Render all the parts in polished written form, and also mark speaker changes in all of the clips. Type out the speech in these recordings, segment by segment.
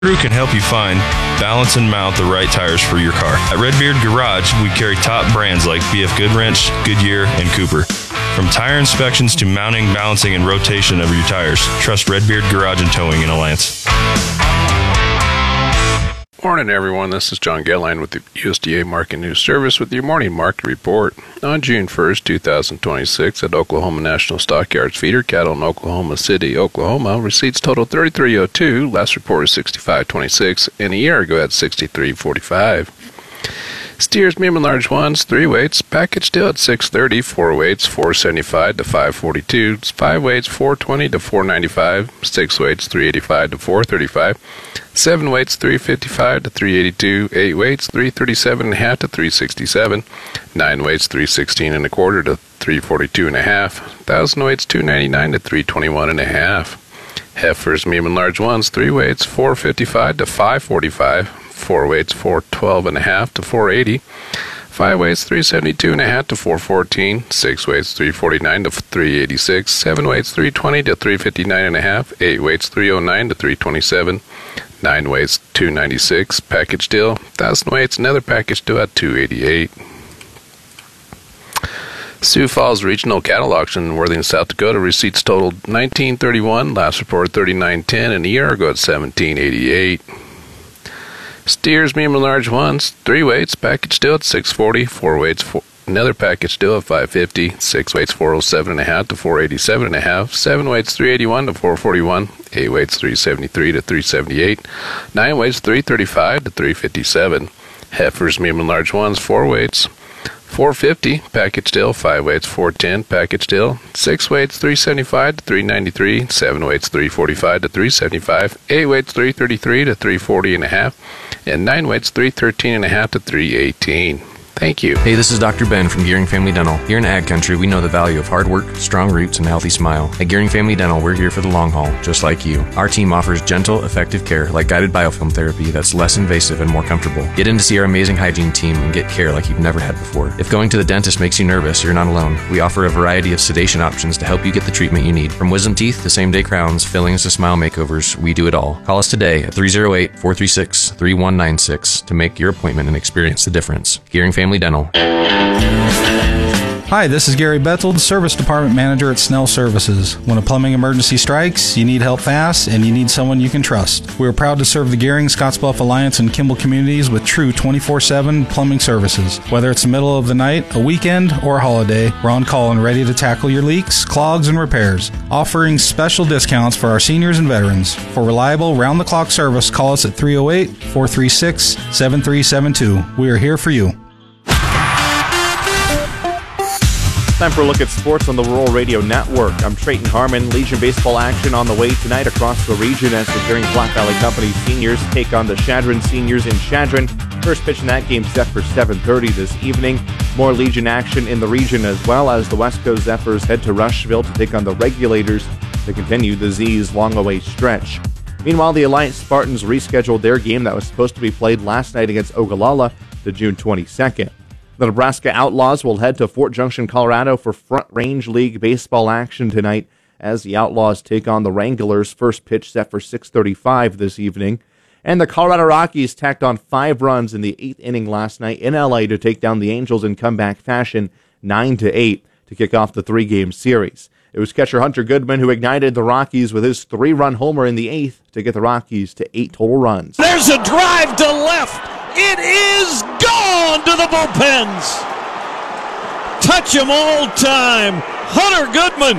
Speaker 1: Crew can help you find, balance, and mount the right tires for your car. At Redbeard Garage, we carry top brands like BF Goodwrench, Goodyear, and Cooper. From tire inspections to mounting, balancing, and rotation of your tires, trust Redbeard Garage and Towing in Alliance.
Speaker 2: Morning, everyone. This is John Gelline with the USDA Market News Service with your morning market report. On June 1st, 2026, at Oklahoma National Stockyards feeder cattle in Oklahoma City, Oklahoma, receipts totaled 3302. Last report is 6526, and a year ago at 6345. Steers, medium and large ones, 3 weights, package still at 630, 4 weights, 475 to 542, 5 weights, 420 to 495, 6 weights, 385 to 435, 7 weights, 355 to 382, 8 weights, 337 and a half to 367, 9 weights, 316 and a quarter to 342 and a half, 1,000 weights, 299 to 321 and a half. Heifers, medium and large ones, 3 weights, 455 to 545, 4 weights, 412 and a half to 480, 5 weights, 372 and a half to 414, 6 weights, 349 to 386, 7 weights, 320 to 359 and a half, 8 weights, 309 to 327, 9 weights, 296, package deal, 1,000 weights, another package deal at 288. Sioux Falls Regional Cattle Auction in Worthing, South Dakota, receipts totaled 1931, last report 3910, and a year ago at 1788. Steers, medium and large ones, 3 weights, package deal at 640, 4 weights, another package deal at 550, 6 weights, 407 and a half to 487 and a half, 7 weights, 381 to 441, 8 weights, 373 to 378, 9 weights, 335 to 357. Heifers, medium and large ones, 4 weights, 450, package deal, 5 weights, 410, package deal, 6 weights, 375 to 393, 7 weights, 345 to 375, 8 weights, 333 to 340 and a half, and 9 weights, 313 and a half to 318. Thank you.
Speaker 3: Hey, this is Dr. Ben from Gearing Family Dental. Here in Ag Country, we know the value of hard work, strong roots, and a healthy smile. At Gearing Family Dental, we're here for the long haul, just like you. Our team offers gentle, effective care like guided biofilm therapy that's less invasive and more comfortable. Get in to see our amazing hygiene team and get care like you've never had before. If going to the dentist makes you nervous, you're not alone. We offer a variety of sedation options to help you get the treatment you need. From wisdom teeth to same-day crowns, fillings to smile makeovers, we do it all. Call us today at 308-436-3196 to make your appointment and experience the difference. Gearing Family Dental.
Speaker 4: Hi, this is Gary Betzel, the Service Department Manager at Snell Services. When a plumbing emergency strikes, you need help fast, and you need someone you can trust. We are proud to serve the Gehring, Scottsbluff Alliance, and Kimball communities with true 24/7 plumbing services. Whether it's the middle of the night, a weekend, or a holiday, we're on call and ready to tackle your leaks, clogs, and repairs, offering special discounts for our seniors and veterans. For reliable, round-the-clock service, call us at 308-436-7372. We are here for you.
Speaker 5: Time for a look at sports on the Rural Radio Network. I'm Trayton Harmon. Legion baseball action on the way tonight across the region as the Gehring Platte Valley Company seniors take on the Chadron seniors in Chadron. First pitch in that game set for 7:30 this evening. More Legion action in the region as well as the West Coast Zephyrs head to Rushville to take on the Regulators to continue the Z's long-away stretch. Meanwhile, the Alliance Spartans rescheduled their game that was supposed to be played last night against Ogallala to June 22nd. The Nebraska Outlaws will head to Fort Junction, Colorado for Front Range League baseball action tonight as the Outlaws take on the Wranglers. First pitch set for 6:35 this evening. And the Colorado Rockies tacked on 5 runs in the 8th inning last night in LA to take down the Angels in comeback fashion 9-8 to kick off the 3-game series. It was catcher Hunter Goodman who ignited the Rockies with his 3-run homer in the 8th to get the Rockies to 8 total runs.
Speaker 6: There's a drive to left. It is gone to the bullpens. Touch 'em all time. Hunter Goodman.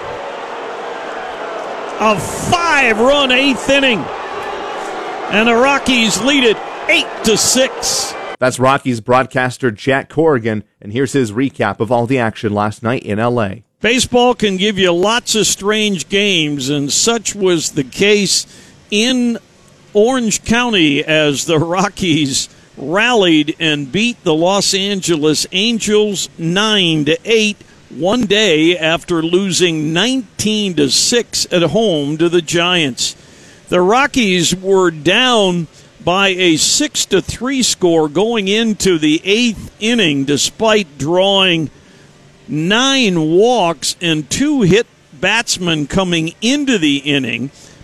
Speaker 6: A 5-run 8th inning. And the Rockies lead it 8-6.
Speaker 5: That's Rockies broadcaster Jack Corrigan, and here's his recap of all the action last night in L.A.
Speaker 6: Baseball can give you lots of strange games, and such was the case in Orange County as the Rockies rallied and beat the Los Angeles Angels 9-8 one day after losing 19-6 at home to the Giants. The Rockies were down by a 6-3 score going into the 8th inning despite drawing 9 walks and 2 hit batsmen coming into the inning.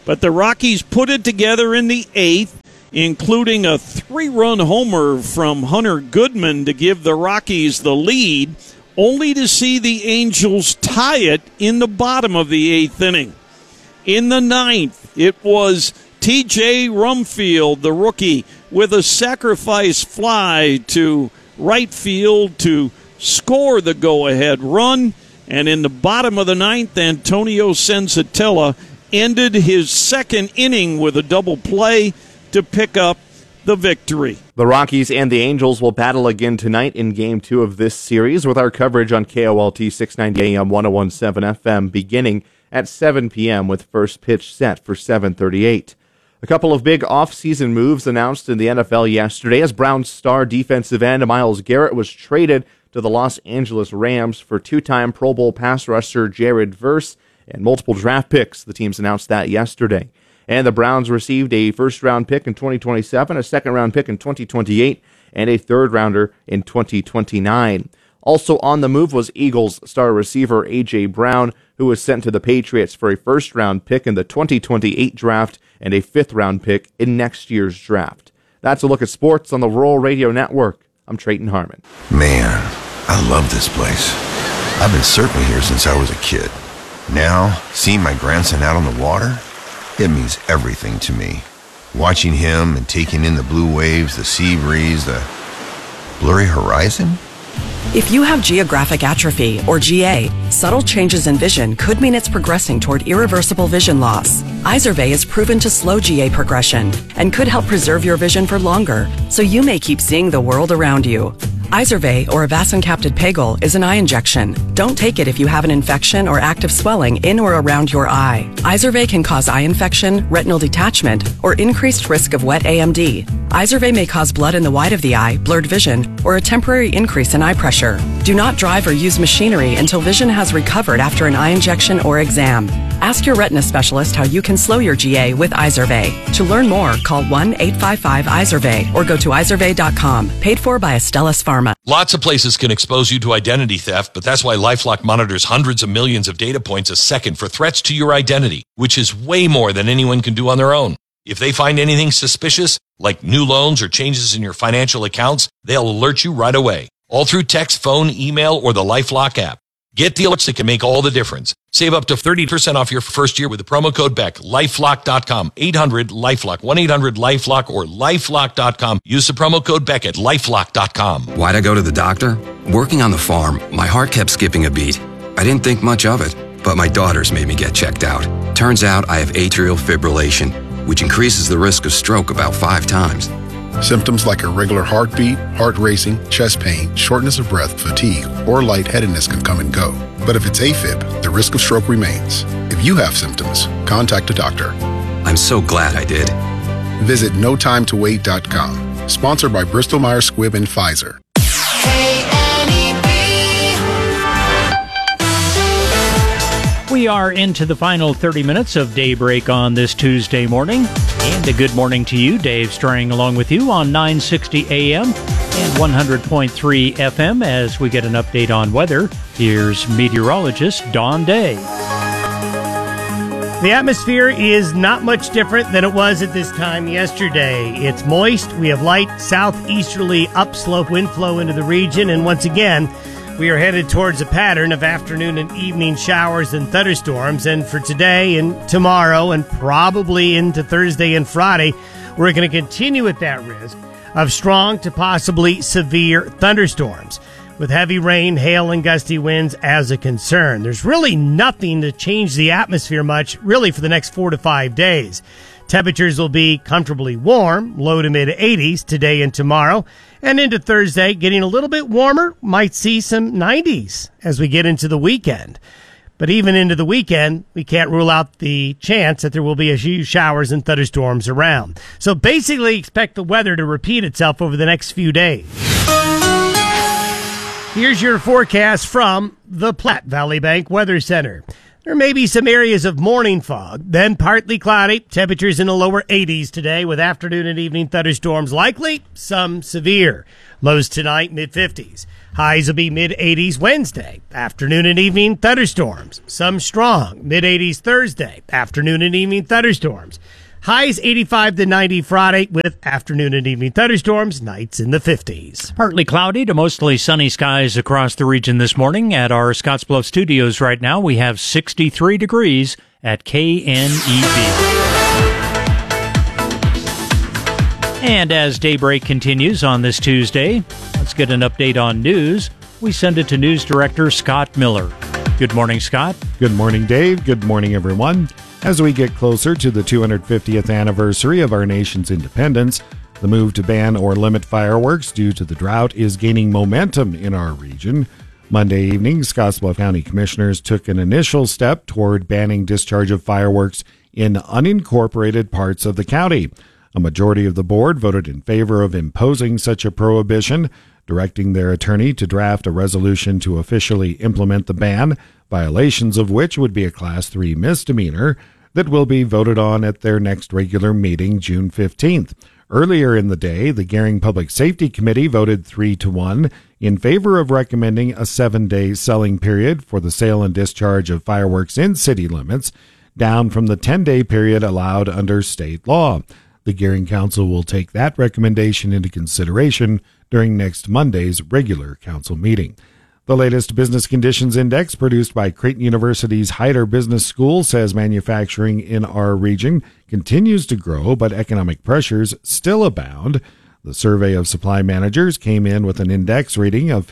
Speaker 6: But the Rockies put it together in the 8th, including a 3-run homer from Hunter Goodman to give the Rockies the lead, only to see the Angels tie it in the bottom of the 8th inning. In the 9th, it was T.J. Rumfield, the rookie, with a sacrifice fly to right field to score the go-ahead run. And in the bottom of the 9th, Antonio Senzatella ended his second inning with a double play to pick up the victory.
Speaker 5: The Rockies and the Angels will battle again tonight in Game 2 of this series with our coverage on KOLT 690 AM 101.7 FM beginning at 7 p.m. with first pitch set for 7:38. A couple of big off-season moves announced in the NFL yesterday as Browns star defensive end Myles Garrett was traded to the Los Angeles Rams for two-time Pro Bowl pass rusher Jared Verse and multiple draft picks. The teams announced that yesterday. And the Browns received a first-round pick in 2027, a second-round pick in 2028, and a third-rounder in 2029. Also on the move was Eagles star receiver A.J. Brown, who was sent to the Patriots for a first-round pick in the 2028 draft and a fifth-round pick in next year's draft. That's a look at sports on the Rural Radio Network. I'm Trayton Harmon.
Speaker 7: Man, I love this place. I've been surfing here since I was a kid. Now, seeing my grandson out on the water, it means everything to me. Watching him and taking in the blue waves, the sea breeze, the blurry horizon.
Speaker 8: If you have geographic atrophy, or GA, subtle changes in vision could mean it's progressing toward irreversible vision loss. Izervay is proven to slow GA progression and could help preserve your vision for longer, so you may keep seeing the world around you. Izervay, or avacincaptad pegol, is an eye injection. Don't take it if you have an infection or active swelling in or around your eye. Izervay can cause eye infection, retinal detachment, or increased risk of wet AMD. Izervay may cause blood in the white of the eye, blurred vision, or a temporary increase in eye pressure. Do not drive or use machinery until vision has recovered after an eye injection or exam. Ask your retina specialist how you can slow your GA with Izervay. To learn more, call 1-855-IZERVAY or go to izervay.com. Paid for by Astellas Pharma.
Speaker 9: Lots of places can expose you to identity theft, but that's why LifeLock monitors hundreds of millions of data points a second for threats to your identity, which is way more than anyone can do on their own. If they find anything suspicious, like new loans or changes in your financial accounts, they'll alert you right away, all through text, phone, email, or the LifeLock app. Get the alerts that can make all the difference. Save up to 30% off your first year with the promo code BECK. LifeLock.com, 800-LifeLock, 1-800-LifeLock, or LifeLock.com. Use the promo code BECK at LifeLock.com.
Speaker 10: Why'd I go to the doctor? Working on the farm, my heart kept skipping a beat. I didn't think much of it, but my daughters made me get checked out. Turns out I have atrial fibrillation, which increases the risk of stroke about 5 times.
Speaker 11: Symptoms like irregular heartbeat, heart racing, chest pain, shortness of breath, fatigue, or lightheadedness can come and go. But if it's AFib, the risk of stroke remains. If you have symptoms, contact a doctor.
Speaker 10: I'm so glad I did.
Speaker 11: Visit notimetowait.com. Sponsored by Bristol Myers Squibb and Pfizer.
Speaker 12: We are into the final 30 minutes of Daybreak on this Tuesday morning. And a good morning to you. Dave Strang along with you on 960 AM and 100.3 FM as we get an update on weather. Here's meteorologist Don Day.
Speaker 13: The atmosphere is not much different than it was at this time yesterday. It's moist. We have light southeasterly upslope wind flow into the region. And once again, we are headed towards a pattern of afternoon and evening showers and thunderstorms. And for today and tomorrow and probably into Thursday and Friday, we're going to continue at that risk of strong to possibly severe thunderstorms with heavy rain, hail, and gusty winds as a concern. There's really nothing to change the atmosphere much, really, for the next 4 to 5 days. Temperatures will be comfortably warm, low to mid-80s today and tomorrow. And into Thursday, getting a little bit warmer, might see some 90s as we get into the weekend. But even into the weekend, we can't rule out the chance that there will be a few showers and thunderstorms around. So basically expect the weather to repeat itself over the next few days. Here's your forecast from the Platte Valley Bank Weather Center. There may be some areas of morning fog, then partly cloudy. Temperatures in the lower 80s today with afternoon and evening thunderstorms likely, some severe. Lows tonight, mid-50s. Highs will be mid-80s Wednesday. Afternoon and evening thunderstorms, some strong. Mid-80s Thursday. Afternoon and evening thunderstorms. Highs 85 to 90 Friday with afternoon and evening thunderstorms, nights in the 50s.
Speaker 12: Partly cloudy to mostly sunny skies across the region this morning. At our Scottsbluff studios right now, we have 63 degrees at KNEB. And as Daybreak continues on this Tuesday, let's get an update on news. We send it to News Director Scott Miller. Good morning, Scott.
Speaker 14: Good morning, Dave. Good morning, everyone. As we get closer to the 250th anniversary of our nation's independence, the move to ban or limit fireworks due to the drought is gaining momentum in our region. Monday evening, Scottsbluff County Commissioners took an initial step toward banning discharge of fireworks in unincorporated parts of the county. A majority of the board voted in favor of imposing such a prohibition, directing their attorney to draft a resolution to officially implement the ban, violations of which would be a Class 3 misdemeanor that will be voted on at their next regular meeting, June 15th. Earlier in the day, the Gering Public Safety Committee voted 3-1 in favor of recommending a 7-day selling period for the sale and discharge of fireworks in city limits, down from the 10-day period allowed under state law. The Gering Council will take that recommendation into consideration during next Monday's regular council meeting. The latest Business Conditions Index produced by Creighton University's Hyder Business School says manufacturing in our region continues to grow, but economic pressures still abound. The survey of supply managers came in with an index reading of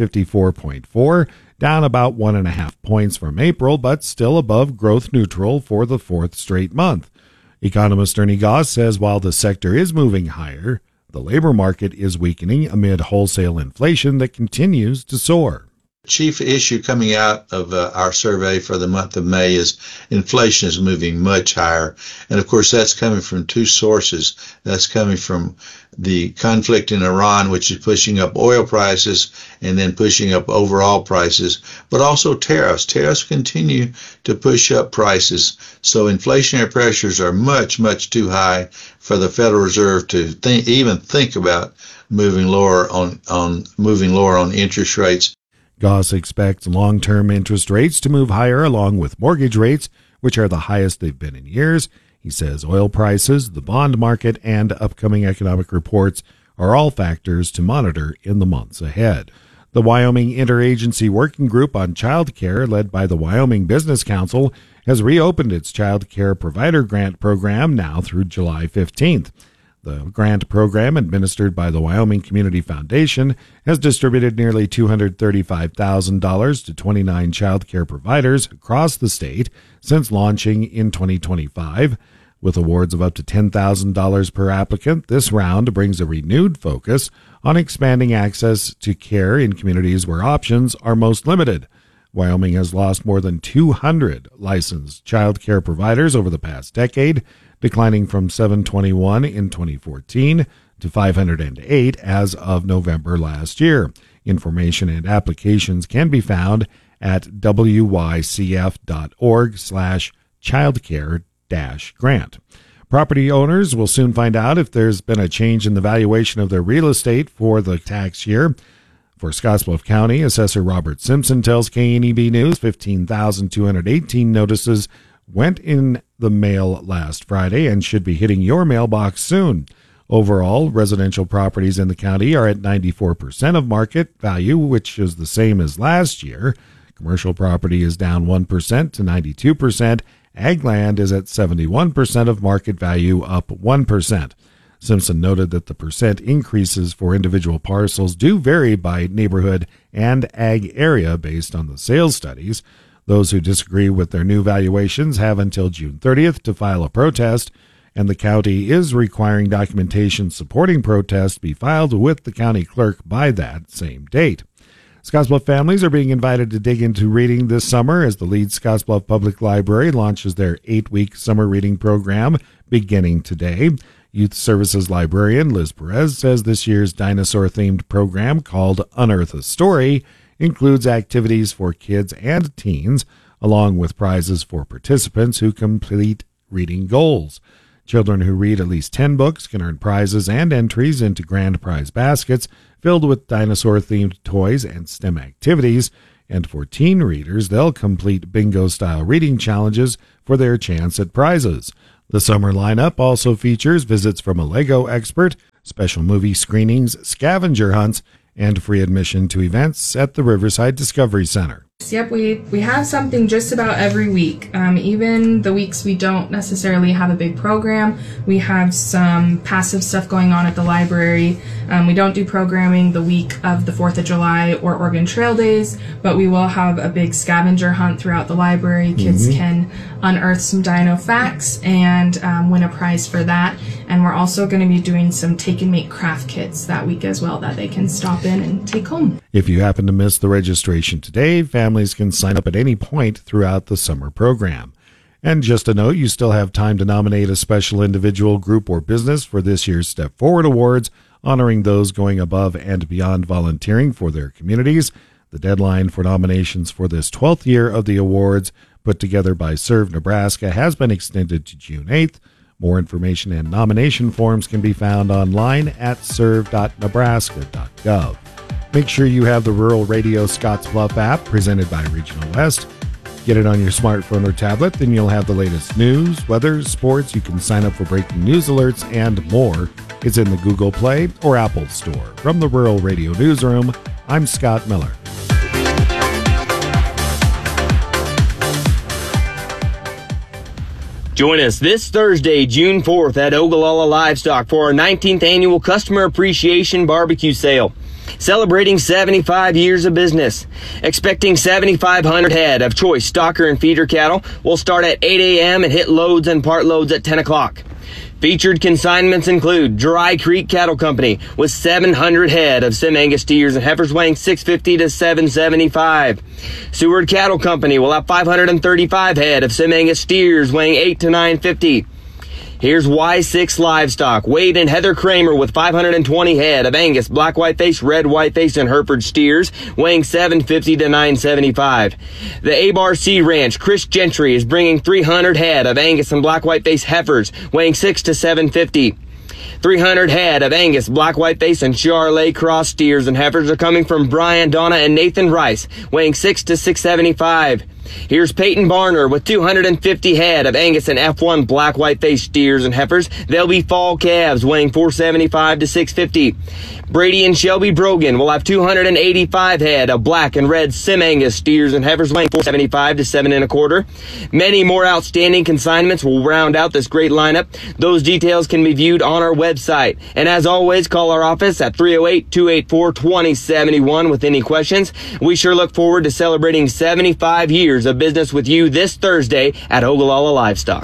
Speaker 14: 54.4, down about 1.5 points from April, but still above growth neutral for the fourth straight month. Economist Ernie Goss says while the sector is moving higher, the labor market is weakening amid wholesale inflation that continues to soar.
Speaker 15: Chief issue coming out of our survey for the month of May is inflation is moving much higher. And of course, that's coming from two sources. That's coming from the conflict in Iran, which is pushing up oil prices and then pushing up overall prices, but also tariffs. Tariffs continue to push up prices. So inflationary pressures are much, much too high for the Federal Reserve to even think about moving lower on interest rates.
Speaker 14: Goss expects long-term interest rates to move higher along with mortgage rates, which are the highest they've been in years. He says oil prices, the bond market, and upcoming economic reports are all factors to monitor in the months ahead. The Wyoming Interagency Working Group on Child Care, led by the Wyoming Business Council, has reopened its child care provider grant program now through July 15th. The grant program, administered by the Wyoming Community Foundation, has distributed nearly $235,000 to 29 child care providers across the state since launching in 2025. With awards of up to $10,000 per applicant, this round brings a renewed focus on expanding access to care in communities where options are most limited. Wyoming has lost more than 200 licensed child care providers over the past decade, declining from 721 in 2014 to 508 as of November last year. Information and applications can be found at wycf.org/childcare-grant. Property owners will soon find out if there's been a change in the valuation of their real estate for the tax year. For Scottsbluff County, Assessor Robert Simpson tells KNEB News 15,218 notices went in the mail last Friday and should be hitting your mailbox soon. Overall, residential properties in the county are at 94% of market value, which is the same as last year. Commercial property is down 1% to 92%. Ag land is at 71% of market value, up 1%. Simpson noted that the percent increases for individual parcels do vary by neighborhood and ag area based on the sales studies. Those who disagree with their new valuations have until June 30th to file a protest, and the county is requiring documentation supporting protests be filed with the county clerk by that same date. Scottsbluff families are being invited to dig into reading this summer as the Leeds Scottsbluff Public Library launches their 8-week summer reading program beginning today. Youth Services librarian Liz Perez says this year's dinosaur-themed program called Unearth a Story includes activities for kids and teens, along with prizes for participants who complete reading goals. Children who read at least 10 books can earn prizes and entries into grand prize baskets filled with dinosaur-themed toys and STEM activities. And for teen readers, they'll complete bingo-style reading challenges for their chance at prizes. The summer lineup also features visits from a Lego expert, special movie screenings, scavenger hunts, and free admission to events at the Riverside Discovery Center.
Speaker 16: Yep, we have something just about every week. Even the weeks we don't necessarily have a big program, we have some passive stuff going on at the library. We don't do programming the week of the 4th of July or Oregon Trail Days, but we will have a big scavenger hunt throughout the library. Kids can unearth some dino facts and win a prize for that. And we're also going to be doing some take and make craft kits that week as well that they can stop in and take home.
Speaker 14: If you happen to miss the registration today, families can sign up at any point throughout the summer program. And just a note, you still have time to nominate a special individual, group, or business for this year's Step Forward Awards, honoring those going above and beyond volunteering for their communities. The deadline for nominations for this 12th year of the awards, put together by Serve Nebraska, has been extended to June 8th. More information and nomination forms can be found online at serve.nebraska.gov. Make sure you have the Rural Radio Scottsbluff app presented by Regional West. Get it on your smartphone or tablet, then you'll have the latest news, weather, sports. You can sign up for breaking news alerts and more. It's in the Google Play or Apple Store. From the Rural Radio Newsroom, I'm Scott Miller.
Speaker 17: Join us this Thursday, June 4th at Ogallala Livestock for our 19th annual Customer Appreciation Barbecue Sale. Celebrating 75 years of business. Expecting 7,500 head of choice stocker and feeder cattle. Will start at 8 a.m. and hit loads and part loads at 10 o'clock. Featured consignments include Dry Creek Cattle Company with 700 head of Sim Angus steers and heifers weighing 650 to 775. Seward Cattle Company will have 535 head of Sim Angus steers weighing 8 to 950. Here's Y6 Livestock, Wade and Heather Kramer with 520 head of Angus, black whiteface, red whiteface, and Hereford steers, weighing 750 to 975. The Abar Sea Ranch, Chris Gentry is bringing 300 head of Angus and black whiteface heifers, weighing 6 to 750. 300 head of Angus, black whiteface, and Charolais cross steers and heifers are coming from Brian, Donna, and Nathan Rice, weighing 6 to 675. Here's Peyton Barner with 250 head of Angus and F1 black whiteface steers and heifers. They'll be fall calves weighing 475 to 650. Brady and Shelby Brogan will have 285 head of black and red Sim Angus steers and heifers weighing 475 to 7 1/4. Many more outstanding consignments will round out this great lineup. Those details can be viewed on our website. And as always, call our office at 308-284-2071 with any questions. We sure look forward to celebrating 75 years of business with you this Thursday at Ogallala Livestock.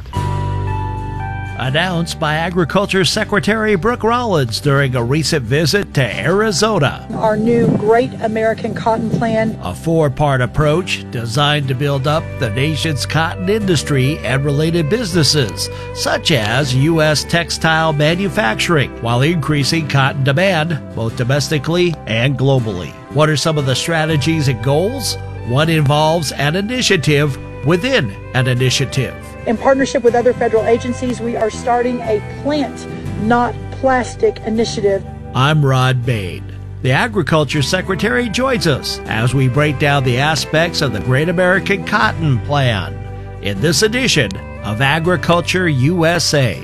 Speaker 12: Announced by Agriculture Secretary Brooke Rollins during a recent visit to Arizona.
Speaker 18: Our new Great American Cotton Plan.
Speaker 12: A 4-part approach designed to build up the nation's cotton industry and related businesses, such as U.S. textile manufacturing, while increasing cotton demand both domestically and globally. What are some of the strategies and goals? One involves an initiative within an initiative.
Speaker 18: In partnership with other federal agencies, we are starting a Plant, Not Plastic initiative.
Speaker 12: I'm Rod Bain. The Agriculture Secretary joins us as we break down the aspects of the Great American Cotton Plan in this edition of Agriculture USA.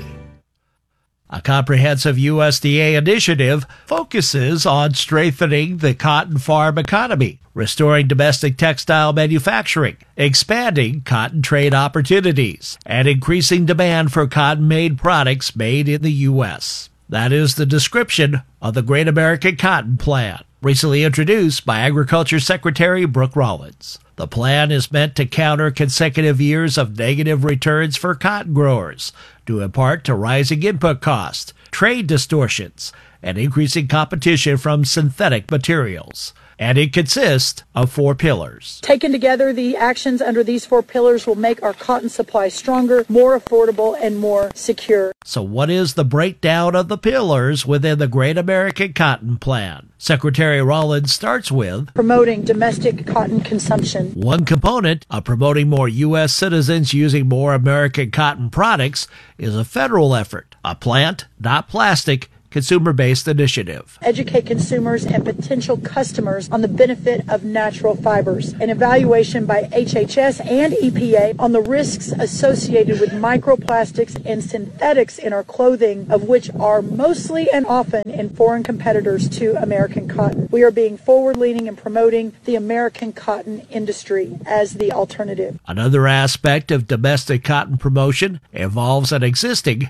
Speaker 12: A comprehensive USDA initiative focuses on strengthening the cotton farm economy, restoring domestic textile manufacturing, expanding cotton trade opportunities, and increasing demand for cotton-made products made in the U.S. That is the description of the Great American Cotton Plan, recently introduced by Agriculture Secretary Brooke Rollins. The plan is meant to counter consecutive years of negative returns for cotton growers, due in part to rising input costs, trade distortions, and increasing competition from synthetic materials. and it consists of 4 pillars.
Speaker 18: Taken together, the actions under these 4 pillars will make our cotton supply stronger, more affordable, and more secure.
Speaker 12: So what is the breakdown of the pillars within the Great American Cotton Plan? Secretary Rollins starts with
Speaker 18: promoting domestic cotton consumption.
Speaker 12: One component of promoting more U.S. citizens using more American cotton products is a federal effort, a plant, not plastic, consumer-based initiative.
Speaker 18: Educate consumers and potential customers on the benefit of natural fibers. An evaluation by HHS and EPA on the risks associated with microplastics and synthetics in our clothing, of which are mostly and often in foreign competitors to American cotton. We are being forward-leaning and promoting the American cotton industry as the alternative.
Speaker 12: Another aspect of domestic cotton promotion involves an existing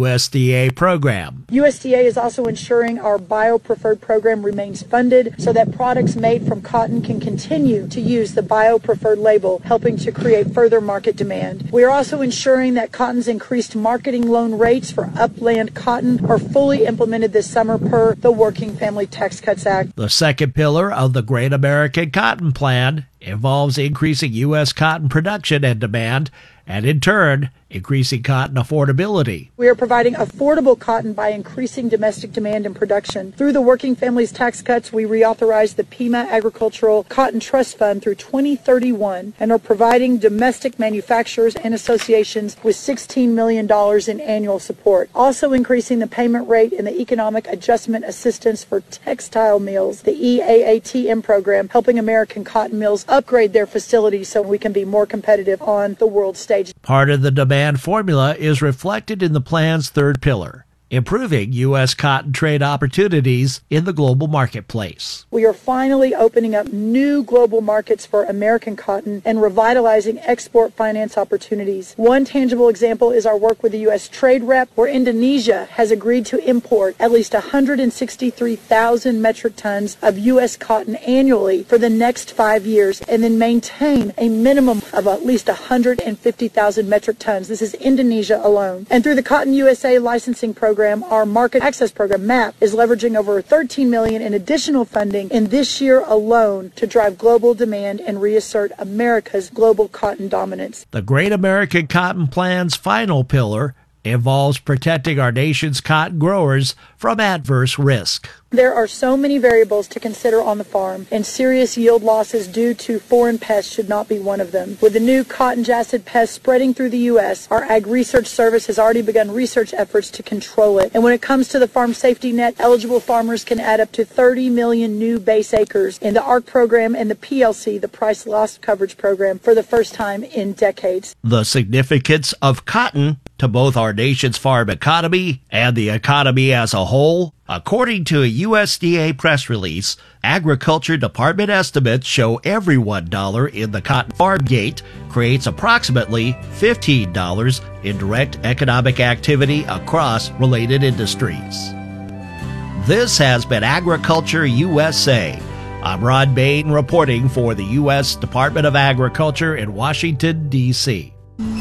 Speaker 12: USDA program.
Speaker 18: USDA is also ensuring our bio-preferred program remains funded so that products made from cotton can continue to use the bio-preferred label, helping to create further market demand. We are also ensuring that cotton's increased marketing loan rates for upland cotton are fully implemented this summer per the Working Family Tax Cuts Act.
Speaker 12: The second pillar of the Great American Cotton Plan involves increasing U.S. cotton production and demand, and in turn, increasing cotton affordability.
Speaker 18: We are providing affordable cotton by increasing domestic demand and production. Through the Working Families Tax Cuts, we reauthorized the Pima Agricultural Cotton Trust Fund through 2031 and are providing domestic manufacturers and associations with $16 million in annual support. Also increasing the payment rate in the Economic Adjustment Assistance for Textile Mills, the EAATM program, helping American cotton mills upgrade their facilities so we can be more competitive on the world stage.
Speaker 12: Part of the demand formula is reflected in the plan's third pillar, improving U.S. cotton trade opportunities in the global marketplace.
Speaker 18: We are finally opening up new global markets for American cotton and revitalizing export finance opportunities. One tangible example is our work with the U.S. Trade Rep, where Indonesia has agreed to import at least 163,000 metric tons of U.S. cotton annually for the next 5 years and then maintain a minimum of at least 150,000 metric tons. This is Indonesia alone. And through the Cotton USA licensing program, our market access program, MAP, is leveraging over $13 million in additional funding in this year alone to drive global demand and reassert America's global cotton dominance.
Speaker 12: The Great American Cotton Plan's final pillar involves protecting our nation's cotton growers from adverse risk.
Speaker 18: There are so many variables to consider on the farm, and serious yield losses due to foreign pests should not be one of them. With the new cotton jassid pest spreading through the U.S., our Ag Research Service has already begun research efforts to control it. And when it comes to the Farm Safety Net, eligible farmers can add up to 30 million new base acres in the ARC program and the PLC, the Price Loss Coverage Program, for the first time in decades.
Speaker 12: The significance of cotton to both our nation's farm economy and the economy as a whole. According to a USDA press release, Agriculture Department estimates show every $1 in the cotton farm gate creates approximately $15 in direct economic activity across related industries. This has been Agriculture USA. I'm Ron Bain reporting for the U.S. Department of Agriculture in Washington, D.C.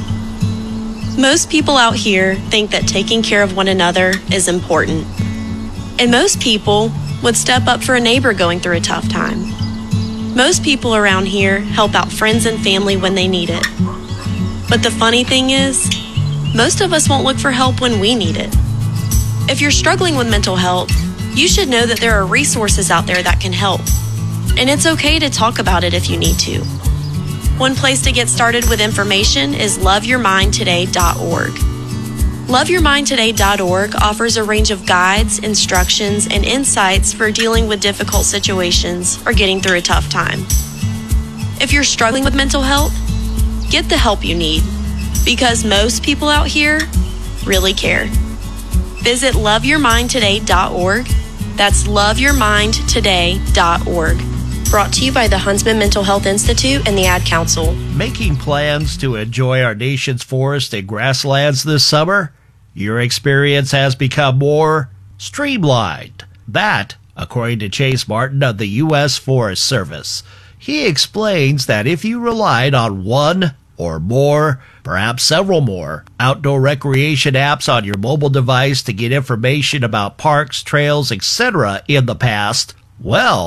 Speaker 19: Most people out here think that taking care of one another is important. And most people would step up for a neighbor going through a tough time. Most people around here help out friends and family when they need it. But the funny thing is, most of us won't look for help when we need it. If you're struggling with mental health, you should know that there are resources out there that can help. And it's okay to talk about it if you need to. One place to get started with information is loveyourmindtoday.org. LoveYourMindToday.org offers a range of guides, instructions, and insights for dealing with difficult situations or getting through a tough time. If you're struggling with mental health, get the help you need, because most people out here really care. Visit LoveYourMindToday.org. That's LoveYourMindToday.org. Brought to you by the Huntsman Mental Health Institute and the Ad Council.
Speaker 12: Making plans to enjoy our nation's forests and grasslands this summer? Your experience has become more streamlined. That, according to Chase Martin of the U.S. Forest Service. He explains that if you relied on one or more, perhaps several more, outdoor recreation apps on your mobile device to get information about parks, trails, etc. in the past, well,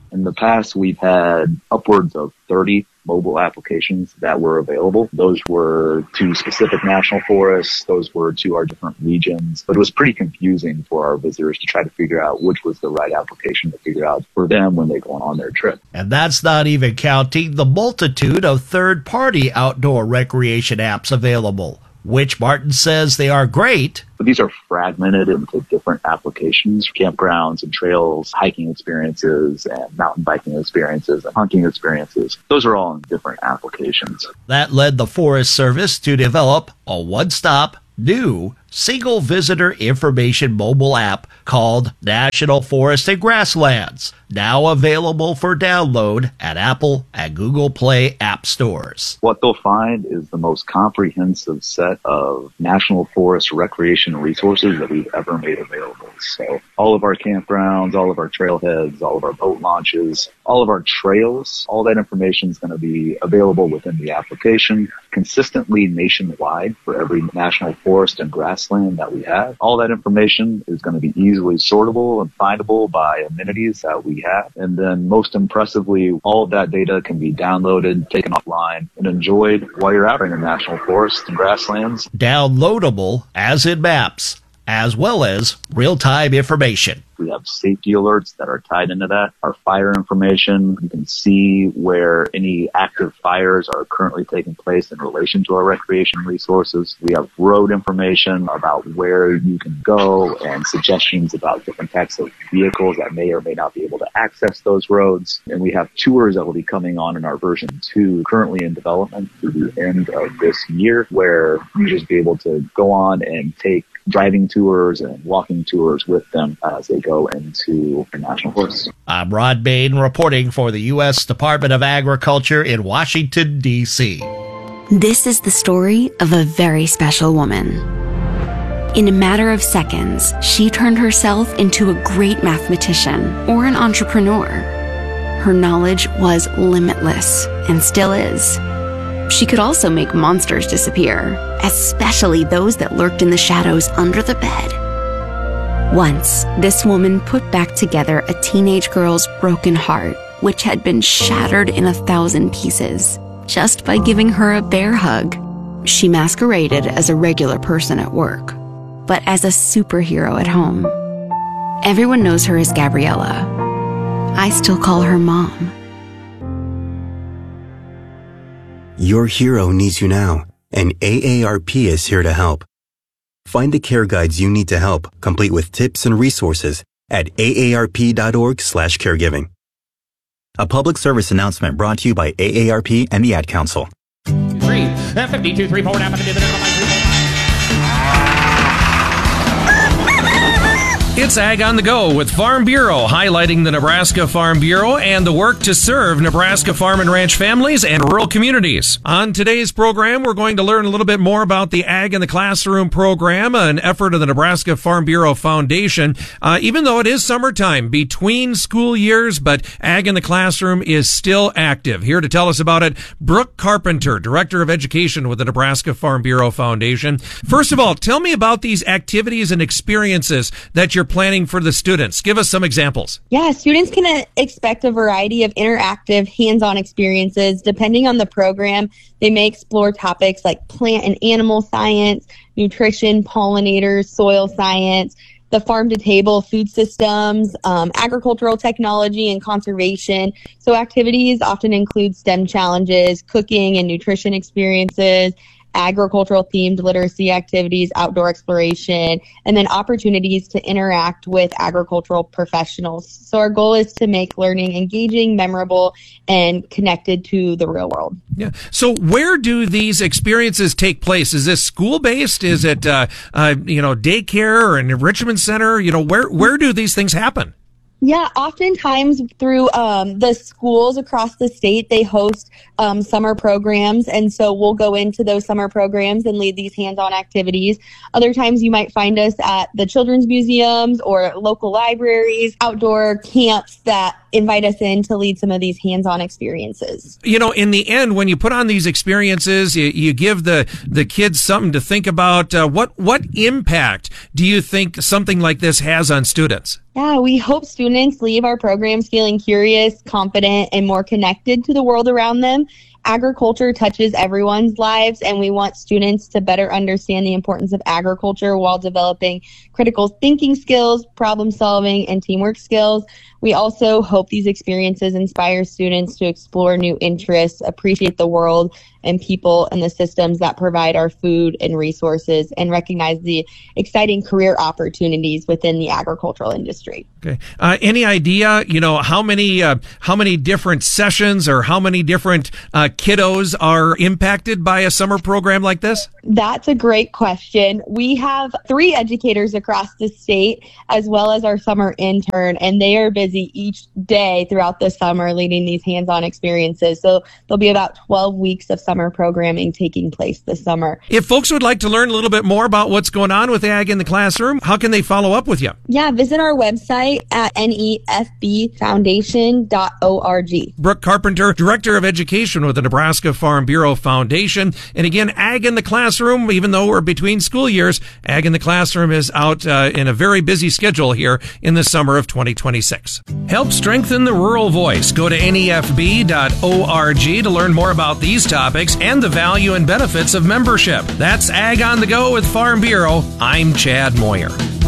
Speaker 20: In the past, we've had upwards of 30 mobile applications that were available. Those were to specific national forests. Those were to our different regions. But it was pretty confusing for our visitors to try to figure out which was the right application to figure out for them when they go on their trip.
Speaker 21: And that's not even counting the multitude of third-party outdoor recreation apps available, which Martin says they are great.
Speaker 20: But these are fragmented into different applications, campgrounds and trails, hiking experiences and mountain biking experiences and hunting experiences. Those are all in different applications.
Speaker 21: That led the Forest Service to develop a one-stop, new, single visitor information mobile app called National Forest and Grasslands, now available for download at Apple and Google Play app stores.
Speaker 20: What they'll find is the most comprehensive set of national forest recreation resources that we've ever made available. So all of our campgrounds, all of our trailheads, all of our boat launches, all of our trails, all that information is going to be available within the application consistently nationwide for every national forest and grassland that we have. All that information is going to be easily sortable and findable by amenities that we have. And then most impressively, all of that data can be downloaded, taken offline, and enjoyed while you're out in the national forests and grasslands.
Speaker 21: Downloadable as in maps, as well as real-time information.
Speaker 20: We have safety alerts that are tied into that. Our fire information, you can see where any active fires are currently taking place in relation to our recreation resources. We have road information about where you can go and suggestions about different types of vehicles that may or may not be able to access those roads. And we have tours that will be coming on in our version 2, currently in development through the end of this year, where you just be able to go on and take driving tours and walking tours with them as they go into the national forests.
Speaker 21: I'm Rod Bain reporting for the U.S. Department of Agriculture in Washington, D.C.
Speaker 22: This is the story of a very special woman. In a matter of seconds, she turned herself into a great mathematician or an entrepreneur. Her knowledge was limitless and still is. She could also make monsters disappear, especially those that lurked in the shadows under the bed. Once, this woman put back together a teenage girl's broken heart, which had been shattered in 1,000 pieces, just by giving her a bear hug. She masqueraded as a regular person at work, but as a superhero at home. Everyone knows her as Gabriella. I still call her Mom.
Speaker 23: Your hero needs you now, and AARP is here to help. Find the care guides you need to help, complete with tips and resources at aarp.org/caregiving. A public service announcement brought to you by AARP and the Ad Council.
Speaker 5: 52, 3, 4,
Speaker 24: It's Ag on the Go with Farm Bureau, highlighting the Nebraska Farm Bureau and the work to serve Nebraska farm and ranch families and rural communities. On today's program, we're going to learn a little bit more about the Ag in the Classroom program, an effort of the Nebraska Farm Bureau Foundation. Even though it is summertime between school years, but Ag in the Classroom is still active. Here to tell us about it, Brooke Carpenter, Director of Education with the Nebraska Farm Bureau Foundation. First of all, tell me about these activities and experiences that you're planning for the students. Give us some examples.
Speaker 25: Yeah, students can expect a variety of interactive, hands-on experiences. Depending on the program, they may explore topics like plant and animal science, nutrition, pollinators, soil science, the farm-to-table food systems, agricultural technology and conservation. So activities often include STEM challenges, cooking and nutrition experiences, agricultural themed literacy activities, outdoor exploration, and then opportunities to interact with agricultural professionals. So our goal is to make learning engaging, memorable, and connected to the real world.
Speaker 24: Yeah. So where do these experiences take place? Is this school-based? Is it, daycare or an enrichment center? Where do these things happen?
Speaker 25: Yeah, oftentimes through the schools across the state, they host summer programs. And so we'll go into those summer programs and lead these hands-on activities. Other times you might find us at the children's museums or local libraries, outdoor camps that invite us in to lead some of these hands-on experiences.
Speaker 24: In the end, when you put on these experiences, you give the kids something to think about. What impact do you think something like this has on students?
Speaker 25: Yeah, we hope students students leave our programs feeling curious, confident, and more connected to the world around them. Agriculture touches everyone's lives, and we want students to better understand the importance of agriculture while developing critical thinking skills, problem solving, and teamwork skills. We also hope these experiences inspire students to explore new interests, appreciate the world and people and the systems that provide our food and resources, and recognize the exciting career opportunities within the agricultural industry.
Speaker 24: Okay. Any idea, how many different sessions or how many different kiddos are impacted by a summer program like this?
Speaker 25: That's a great question. We have 3 educators across the state, as well as our summer intern, and they are busy each day throughout the summer leading these hands-on experiences. So there'll be about 12 weeks of summer programming taking place this summer.
Speaker 24: If folks would like to learn a little bit more about what's going on with Ag in the Classroom, how can they follow up with you?
Speaker 25: Yeah, visit our website at nefbfoundation.org.
Speaker 24: Brooke Carpenter, Director of Education with the Nebraska Farm Bureau Foundation. And again, Ag in the Classroom, even though we're between school years, Ag in the Classroom is out in a very busy schedule here in the summer of 2026. Help strengthen the rural voice. Go to nefb.org to learn more about these topics and the value and benefits of membership. That's Ag on the Go with Farm Bureau. I'm Chad Moyer.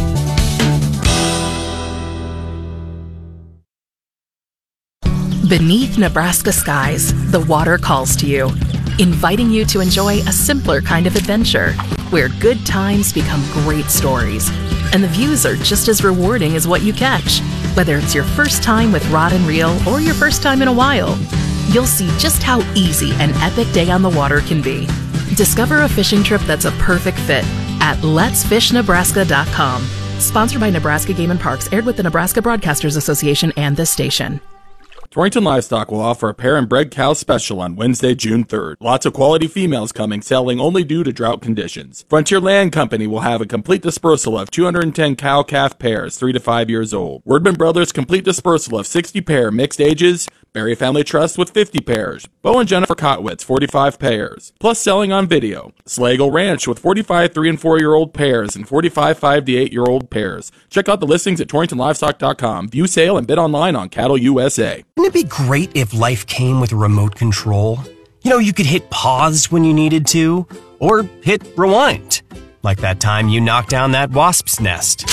Speaker 1: Beneath Nebraska skies, the water calls to you, inviting you to enjoy a simpler kind of adventure, where good times become great stories, and the views are just as rewarding as what you catch. Whether it's your first time with rod and reel or your first time in a while, you'll see just how easy an epic day on the water can be. Discover a fishing trip that's a perfect fit at letsfishnebraska.com. Sponsored by Nebraska Game and Parks, aired with the Nebraska Broadcasters Association and this station.
Speaker 2: Torrington Livestock will offer a pair and bred cow special on Wednesday, June 3rd. Lots of quality females coming, selling only due to drought conditions. Frontier Land Company will have a complete dispersal of 210 cow-calf pairs, 3 to 5 years old. Wordman Brothers complete dispersal of 60 pair mixed ages. Berry Family Trust with 50 pairs. Bo and Jennifer Kotwitz, 45 pairs. Plus selling on video. Slagle Ranch with 45 3- and 4-year-old pairs and 45 5- to 8-year-old pairs. Check out the listings at torringtonlivestock.com. View sale and bid online on Cattle USA.
Speaker 3: Wouldn't it be great if life came with a remote control? You could hit pause when you needed to, or hit rewind. Like that time you knocked down that wasp's nest.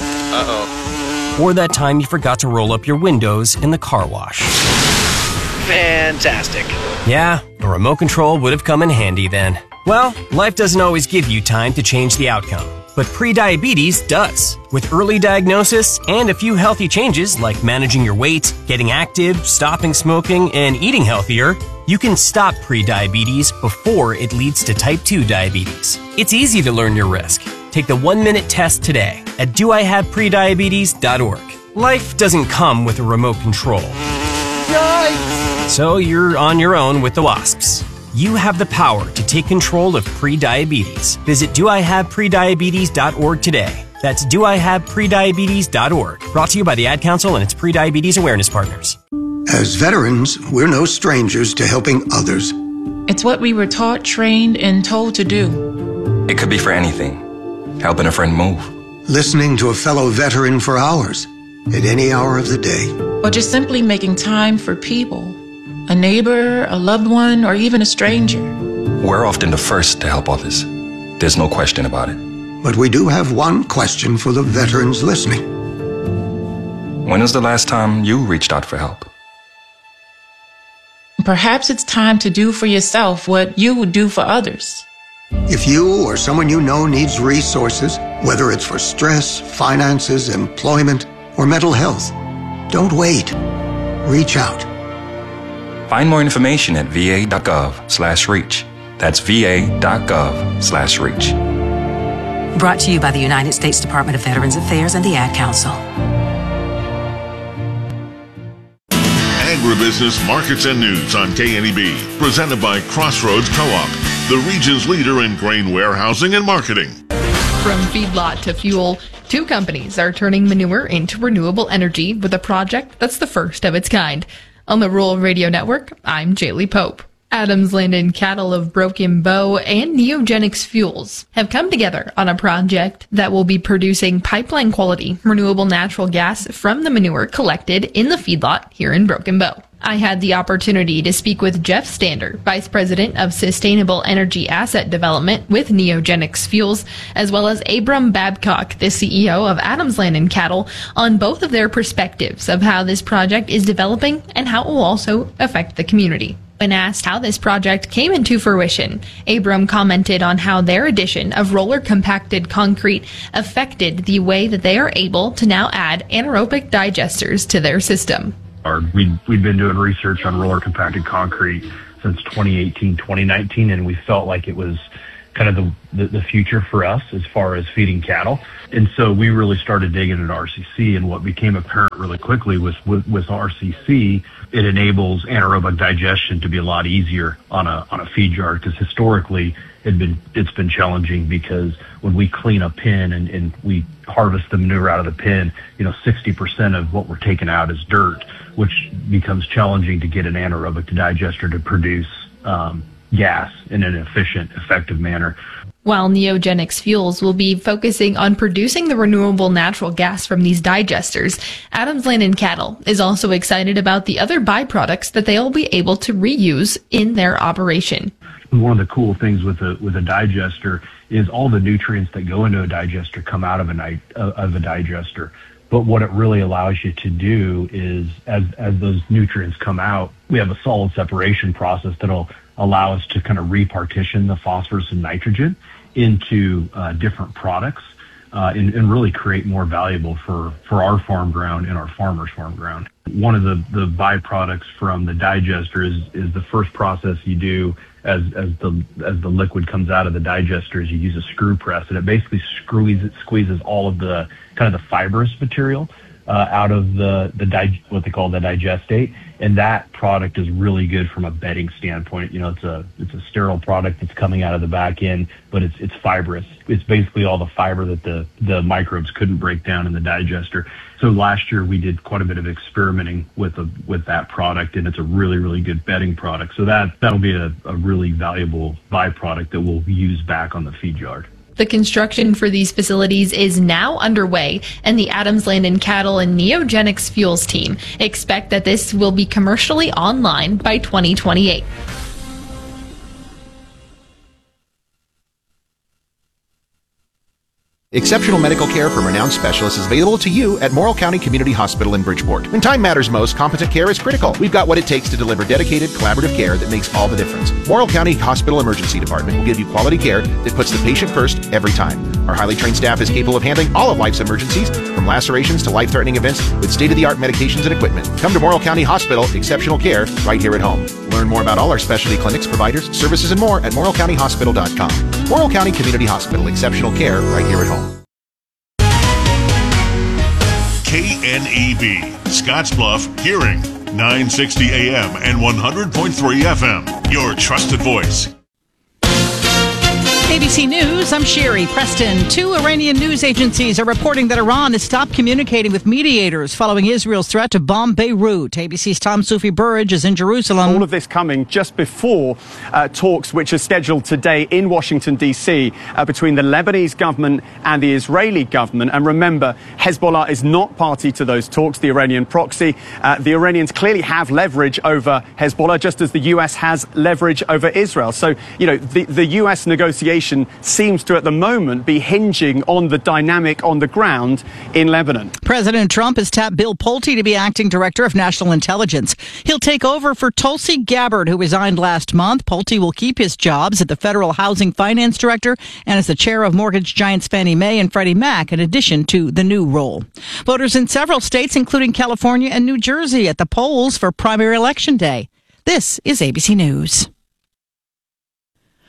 Speaker 4: Uh-oh.
Speaker 3: Or that time you forgot to roll up your windows in the car wash.
Speaker 4: Fantastic.
Speaker 3: Yeah, a remote control would have come in handy then. Well, life doesn't always give you time to change the outcome, but prediabetes does. With early diagnosis and a few healthy changes like managing your weight, getting active, stopping smoking, and eating healthier, you can stop prediabetes before it leads to type 2 diabetes. It's easy to learn your risk. Take the 1-minute test today at doihaveprediabetes.org. Life doesn't come with a remote control. Yikes! So you're on your own with the wasps. You have the power to take control of prediabetes. Visit doihaveprediabetes.org today. That's doihaveprediabetes.org. Brought to you by the Ad Council and its Prediabetes Awareness Partners.
Speaker 6: As veterans, we're no strangers to helping others.
Speaker 26: It's what we were taught, trained, and told to do.
Speaker 27: It could be for anything. Helping a friend move.
Speaker 6: Listening to a fellow veteran for hours, at any hour of the day.
Speaker 26: Or just simply making time for people. A neighbor, a loved one, or even a stranger.
Speaker 27: We're often the first to help others. There's no question about it.
Speaker 6: But we do have one question for the veterans listening.
Speaker 27: When was the last time you reached out for help?
Speaker 26: Perhaps it's time to do for yourself what you would do for others.
Speaker 6: If you or someone you know needs resources, whether it's for stress, finances, employment, or mental health, don't wait. Reach out.
Speaker 27: Find more information at va.gov/reach. That's va.gov/reach.
Speaker 28: Brought to you by the United States Department of Veterans Affairs and the Ad Council.
Speaker 29: Agribusiness Markets and News on KNEB. Presented by Crossroads Co-op, the region's leader in grain warehousing and marketing.
Speaker 30: From feedlot to fuel, 2 companies are turning manure into renewable energy with a project that's the first of its kind. On the Rural Radio Network, I'm Jaylee Pope. Adams Land & Cattle of Broken Bow and Neogenics Fuels have come together on a project that will be producing pipeline-quality renewable natural gas from the manure collected in the feedlot here in Broken Bow. I had the opportunity to speak with Jeff Stander, Vice President of Sustainable Energy Asset Development with Neogenics Fuels, as well as Abram Babcock, the CEO of Adams Land & Cattle, on both of their perspectives of how this project is developing and how it will also affect the community. When asked how this project came into fruition, Abram commented on how their addition of roller compacted concrete affected the way that they are able to now add anaerobic digesters to their system.
Speaker 7: We'd been doing research on roller compacted concrete since 2018, 2019, and we felt like it was kind of the future for us as far as feeding cattle. And so we really started digging into RCC, and what became apparent really quickly was with RCC, it enables anaerobic digestion to be a lot easier on a feed yard, because historically it's been challenging, because when we clean a pen and we harvest the manure out of the pen, 60% of what we're taking out is dirt, which becomes challenging to get an anaerobic digester to produce gas in an efficient, effective manner.
Speaker 30: While Neogenics Fuels will be focusing on producing the renewable natural gas from these digesters, Adams Land & Cattle is also excited about the other byproducts that they'll be able to reuse in their operation.
Speaker 7: One of the cool things with a digester is all the nutrients that go into a digester come out of a digester. But what it really allows you to do is, as those nutrients come out, we have a solid separation process that'll allow us to kind of repartition the phosphorus and nitrogen into different products and really create more valuable for our farm ground and our farmers' farm ground. One of the byproducts from the digester is the first process you do as the liquid comes out of the digester is you use a screw press, and it basically squeezes all of the kind of the fibrous material out of what they call the digestate, and that product is really good from a bedding standpoint. It's a sterile product that's coming out of the back end, but it's fibrous. It's basically all the fiber that the microbes couldn't break down in the digester. So last year we did quite a bit of experimenting with that product, and it's a really, really good bedding product. So that'll be a really valuable byproduct that we'll use back on the feed yard.
Speaker 30: The construction for these facilities is now underway, and the Adams Land & Cattle and Neogenics Fuels team expect that this will be commercially online by 2028.
Speaker 8: Exceptional medical care from renowned specialists is available to you at Morrill County Community Hospital in Bridgeport. When time matters most, competent care is critical. We've got what it takes to deliver dedicated, collaborative care that makes all the difference. Morrill County Hospital Emergency Department will give you quality care that puts the patient first every time. Our highly trained staff is capable of handling all of life's emergencies, from lacerations to life-threatening events, with state-of-the-art medications and equipment. Come to Morrill County Hospital, exceptional care right here at home. Learn more about all our specialty clinics, providers, services, and more at morrillcountyhospital.com. Morrill County Community Hospital, exceptional care right here at home.
Speaker 29: KNEB, Scottsbluff, Hearing, 960 AM and 100.3 FM. Your trusted voice.
Speaker 9: ABC News, I'm Sherry Preston. 2 Iranian news agencies are reporting that Iran has stopped communicating with mediators following Israel's threat to bomb Beirut. ABC's Tom Sufi Burridge is in Jerusalem.
Speaker 10: All of this coming just before talks which are scheduled today in Washington, D.C. Between the Lebanese government and the Israeli government. And remember, Hezbollah is not party to those talks, the Iranian proxy. The Iranians clearly have leverage over Hezbollah, just as the U.S. has leverage over Israel. So, the U.S. negotiation seems to, at the moment, be hinging on the dynamic on the ground in Lebanon.
Speaker 9: President Trump has tapped Bill Pulte to be acting director of national intelligence. He'll take over for Tulsi Gabbard, who resigned last month. Pulte will keep his jobs at the Federal Housing Finance Director and as the chair of mortgage giants Fannie Mae and Freddie Mac, in addition to the new role. Voters in several states, including California and New Jersey, at the polls for primary election day. This is ABC News.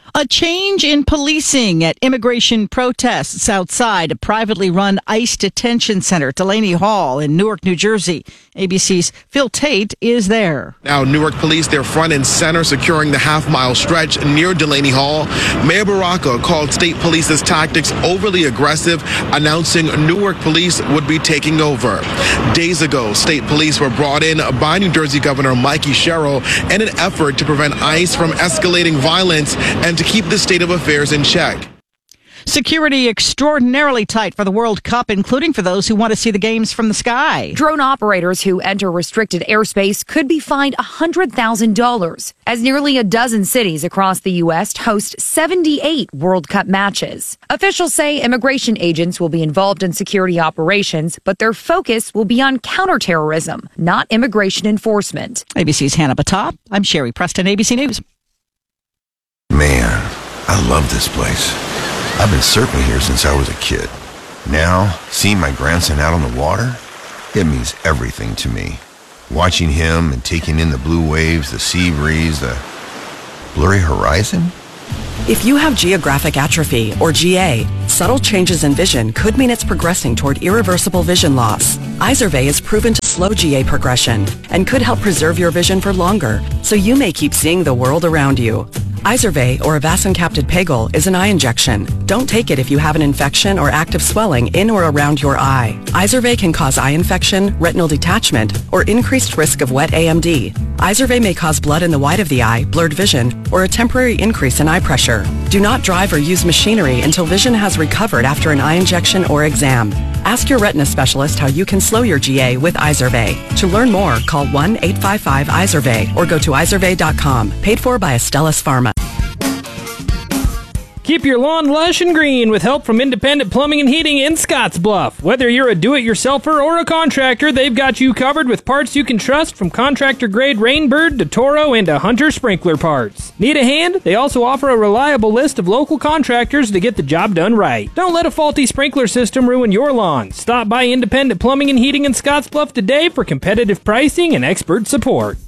Speaker 9: A change in policing at immigration protests outside a privately run ICE detention center, Delaney Hall in Newark, New Jersey. ABC's Phil Tate is there.
Speaker 11: Now, Newark police, they're front and center, securing the half-mile stretch near Delaney Hall. Mayor Baraka called state police's tactics overly aggressive, announcing Newark police would be taking over. Days ago, state police were brought in by New Jersey Governor Mikey Sherrill in an effort to prevent ICE from escalating violence and to keep the state of affairs in check.
Speaker 9: Security extraordinarily tight for the World Cup, including for those who want to see the games from the sky.
Speaker 12: Drone operators who enter restricted airspace could be fined $100,000, as nearly a dozen cities across the U.S. host 78 World Cup matches. Officials say immigration agents will be involved in security operations, but their focus will be on counterterrorism, not immigration enforcement.
Speaker 9: ABC's Hannah Batop. I'm Sherry Preston, ABC News.
Speaker 13: Man, I love this place. I've been surfing here since I was a kid. Now, seeing my grandson out on the water, it means everything to me. Watching him and taking in the blue waves, the sea breeze, the blurry horizon.
Speaker 14: If you have geographic atrophy, or GA, subtle changes in vision could mean it's progressing toward irreversible vision loss. Izervay is proven to slow GA progression and could help preserve your vision for longer, so you may keep seeing the world around you. Izervay, or avacincaptad pegol, is an eye injection. Don't take it if you have an infection or active swelling in or around your eye. Izervay can cause eye infection, retinal detachment, or increased risk of wet AMD. Izervay may cause blood in the white of the eye, blurred vision, or a temporary increase in eye pressure. Do not drive or use machinery until vision has recovered after an eye injection or exam. Ask your retina specialist how you can slow your GA with Izervay. To learn more, call 1-855-IZERVAY or go to izervay.com. Paid for by Astellas Pharma.
Speaker 15: Keep your lawn lush and green with help from Independent Plumbing and Heating in Scottsbluff. Whether you're a do-it-yourselfer or a contractor, they've got you covered with parts you can trust, from contractor-grade Rainbird to Toro and to Hunter sprinkler parts. Need a hand? They also offer a reliable list of local contractors to get the job done right. Don't let a faulty sprinkler system ruin your lawn. Stop by Independent Plumbing and Heating in Scottsbluff today for competitive pricing and expert support.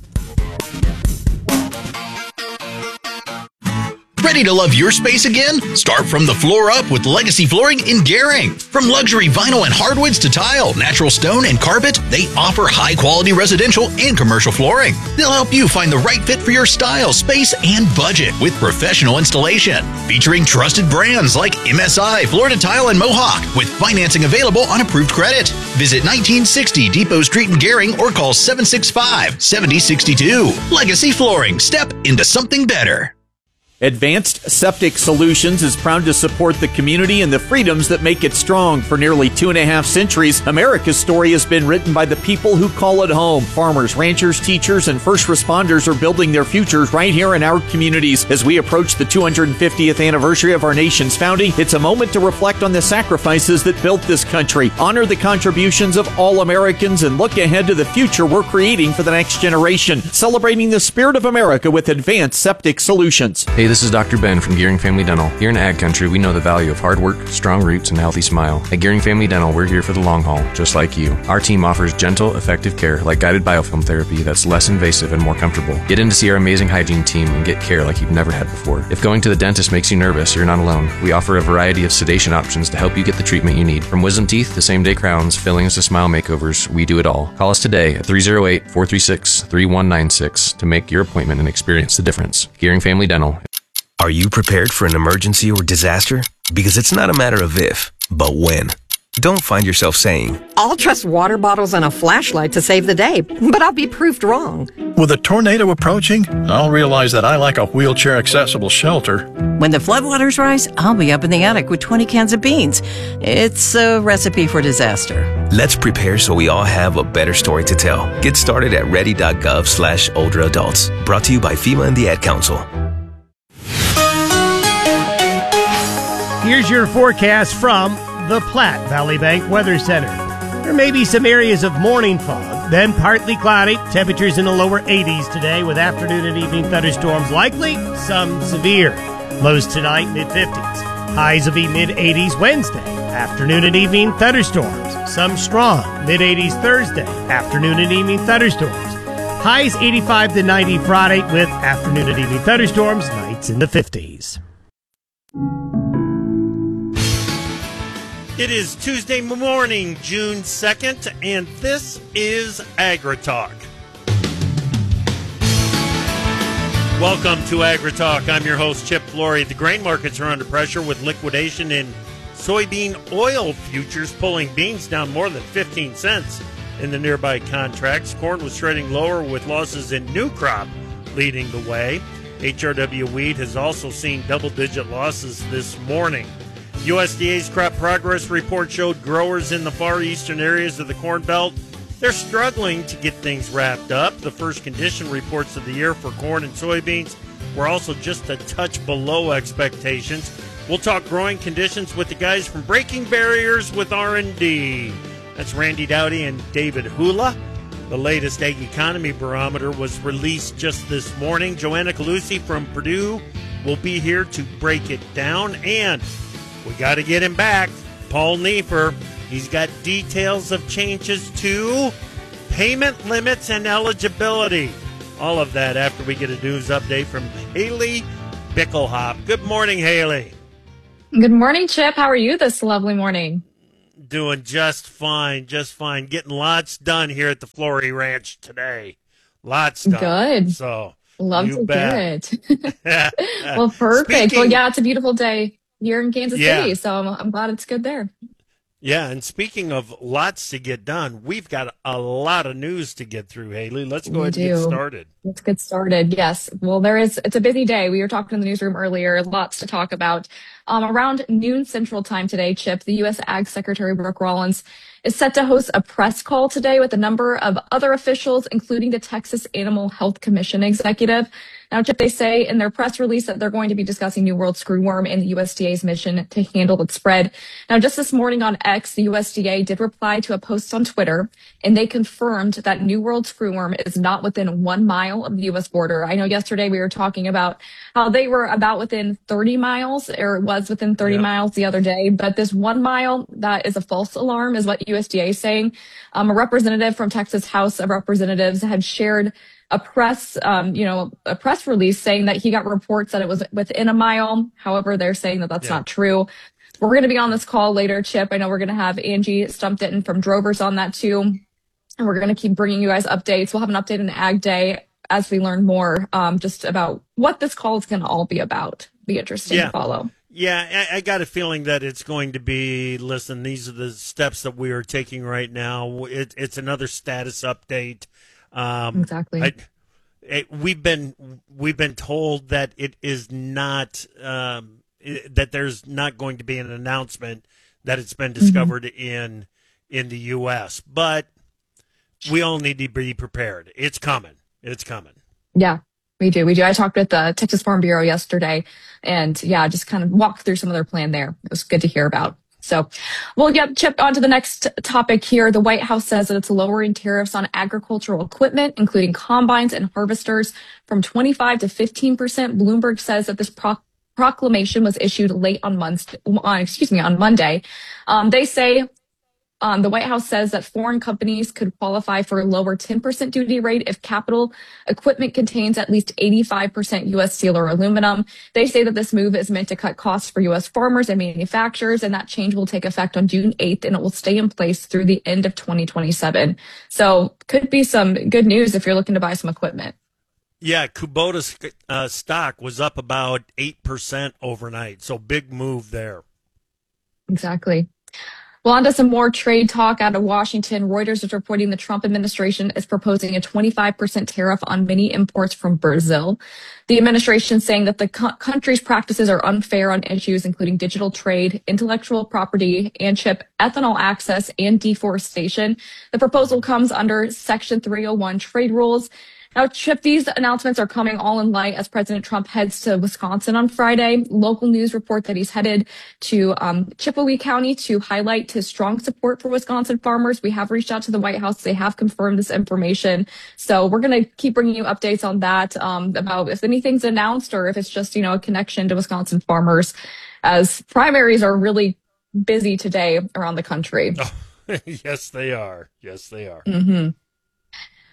Speaker 16: Ready to love your space again? Start from the floor up with Legacy Flooring in Gering. From luxury vinyl and hardwoods to tile, natural stone, and carpet, they offer high-quality residential and commercial flooring. They'll help you find the right fit for your style, space, and budget with professional installation. Featuring trusted brands like MSI, Florida Tile, and Mohawk, with financing available on approved credit. Visit 1960 Depot Street in Gering or call 765-7062. Legacy Flooring. Step into something better.
Speaker 17: Advanced Septic Solutions is proud to support the community and the freedoms that make it strong. For nearly 2.5 centuries, America's story has been written by the people who call it home. Farmers, ranchers, teachers, and first responders are building their futures right here in our communities. As we approach the 250th anniversary of our nation's founding, it's a moment to reflect on the sacrifices that built this country, honor the contributions of all Americans, and look ahead to the future we're creating for the next generation. Celebrating the spirit of America with Advanced Septic Solutions.
Speaker 18: Hey, this is Dr. Ben from Gearing Family Dental. Here in Ag Country, we know the value of hard work, strong roots, and a healthy smile. At Gearing Family Dental, we're here for the long haul, just like you. Our team offers gentle, effective care like guided biofilm therapy that's less invasive and more comfortable. Get in to see our amazing hygiene team and get care like you've never had before. If going to the dentist makes you nervous, you're not alone. We offer a variety of sedation options to help you get the treatment you need. From wisdom teeth to same-day crowns, fillings to smile makeovers, we do it all. Call us today at 308-436-3196 to make your appointment and experience the difference. Gearing Family Dental.
Speaker 19: Are you prepared for an emergency or disaster? Because it's not a matter of if, but when. Don't find yourself saying,
Speaker 20: I'll trust water bottles and a flashlight to save the day, but I'll be proved wrong.
Speaker 31: With a tornado approaching, I'll realize that I like a wheelchair-accessible shelter.
Speaker 20: When the floodwaters rise, I'll be up in the attic with 20 cans of beans. It's a recipe for disaster.
Speaker 19: Let's prepare so we all have a better story to tell. Get started at ready.gov/older adults. Brought to you by FEMA and the Ad Council.
Speaker 32: Here's your forecast from the Platte Valley Bank Weather Center. There may be some areas of morning fog, then partly cloudy. Temperatures in the lower 80s today with afternoon and evening thunderstorms likely, some severe. Lows tonight, mid-50s. Highs will be mid-80s Wednesday. Afternoon and evening thunderstorms, some strong. Mid-80s Thursday. Afternoon and evening thunderstorms. Highs 85 to 90 Friday with afternoon and evening thunderstorms. Nights in the 50s.
Speaker 1: It is Tuesday morning, June 2nd, and this is AgriTalk. Welcome to AgriTalk. I'm your host, Chip Flory. The grain markets are under pressure with liquidation in soybean oil futures pulling beans down more than 15 cents in the nearby contracts. Corn was trading lower with losses in new crop leading the way. HRW wheat has also seen double-digit losses this morning. USDA's crop progress report showed growers in the far eastern areas of the Corn Belt, they're struggling to get things wrapped up. The first condition reports of the year for corn and soybeans were also just a touch below expectations. We'll talk growing conditions with the guys from Breaking Barriers with R&D. That's Randy Dowdy and David Hula. The latest Ag Economy Barometer was released just this morning. Joanna Calusi from Purdue will be here to break it down, and we got to get him back. Paul Neiffer, he's got details of changes to payment limits and eligibility. All of that after we get a news update from Haley Bickelhop. Good morning, Haley.
Speaker 2: Good morning, Chip. How are you this lovely morning?
Speaker 1: Doing just fine, just fine. Getting lots done here at the Flory Ranch today. Lots done.
Speaker 2: Good.
Speaker 1: So,
Speaker 2: love to
Speaker 1: bet.
Speaker 2: hear it. Well, perfect. Well, yeah, it's a beautiful day here in Kansas City, so I'm glad it's good there.
Speaker 1: Yeah, and speaking of lots to get done, we've got a lot of news to get through, Haley. Let's go ahead and get started.
Speaker 2: Let's get started, yes. Well, it's a busy day. We were talking in the newsroom earlier, lots to talk about. Around noon Central Time today, Chip, the U.S. Ag Secretary Brooke Rollins is set to host a press call today with a number of other officials, including the Texas Animal Health Commission executive. Now, Chip, they say in their press release that they're going to be discussing New World screwworm and the USDA's mission to handle its spread. Now, just this morning on X, the USDA did reply to a post on Twitter, and they confirmed that New World screwworm is not within 1 mile of the U.S. border. I know yesterday we were talking about how they were about within 30 miles, or it was within 30 miles the other day, but this 1 mile, that is a false alarm, is what USDA is saying. A representative from Texas House of Representatives had shared a press release saying that he got reports that it was within a mile. However, they're saying that that's not true. We're going to be on this call later, Chip. I know we're going to have Angie Stumpton from Drovers on that too. And we're going to keep bringing you guys updates. We'll have an update on Ag Day as we learn more just about what this call is going to all be about. Be interesting to follow.
Speaker 1: Yeah, I got a feeling that it's going to be, listen, these are the steps that we are taking right now. It's another status update.
Speaker 2: Exactly.
Speaker 1: We've been told that it is not that there's not going to be an announcement that it's been discovered in the U.S., but we all need to be prepared. It's coming. It's coming.
Speaker 2: Yeah, we do. I talked with the Texas Farm Bureau yesterday, and just kind of walked through some of their plan there. It was good to hear about. So, Chip, on to the next topic here. The White House says that it's lowering tariffs on agricultural equipment, including combines and harvesters, from 25 to 15%. Bloomberg says that this proclamation was issued late on Monday. They say the White House says that foreign companies could qualify for a lower 10% duty rate if capital equipment contains at least 85% U.S. steel or aluminum. They say that this move is meant to cut costs for U.S. farmers and manufacturers, and that change will take effect on June 8th, and it will stay in place through the end of 2027. So could be some good news if you're looking to buy some equipment.
Speaker 1: Yeah, Kubota's stock was up about 8% overnight, so big move there.
Speaker 2: Exactly. Well, on to some more trade talk out of Washington. Reuters is reporting the Trump administration is proposing a 25% tariff on many imports from Brazil. The administration saying that the country's practices are unfair on issues including digital trade, intellectual property, and chip, ethanol access, and deforestation. The proposal comes under Section 301 trade rules. Now, Chip, these announcements are coming all in light as President Trump heads to Wisconsin on Friday. Local news report that he's headed to Chippewa County to highlight his strong support for Wisconsin farmers. We have reached out to the White House. They have confirmed this information. So we're going to keep bringing you updates on that, about if anything's announced or if it's just, a connection to Wisconsin farmers, as primaries are really busy today around the country.
Speaker 1: Oh, yes, they are. Yes, they are.
Speaker 2: Mm-hmm.